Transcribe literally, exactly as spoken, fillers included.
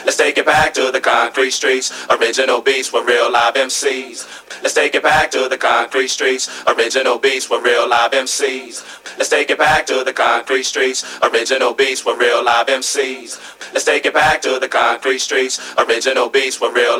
Let's take it back to the concrete streets. Original beats with real live M Cs. Let's take it back to the concrete streets. Original beats with real live M Cs. Let's take it back to the concrete streets. Original beats with real live M Cs. Let's take it back to the concrete streets. Original beats with real